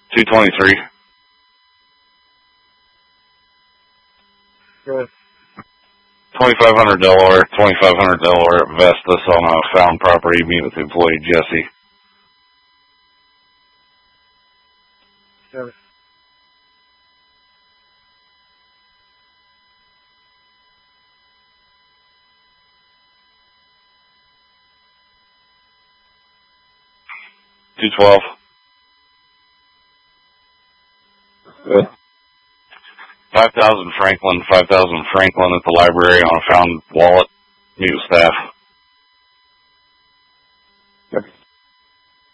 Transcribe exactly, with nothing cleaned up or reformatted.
two twenty-three. Good. twenty-five hundred Delaware, twenty-five hundred Delaware at Vestas on a found property. Meet with employee Jesse. Good. two twelve. Good. five thousand Franklin, five thousand Franklin at the library on a found wallet. Meet with staff.